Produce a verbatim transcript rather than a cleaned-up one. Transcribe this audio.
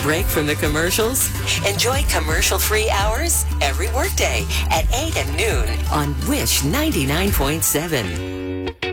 break from the commercials? Enjoy commercial-free hours every workday at eight and noon on Wish ninety-nine point seven.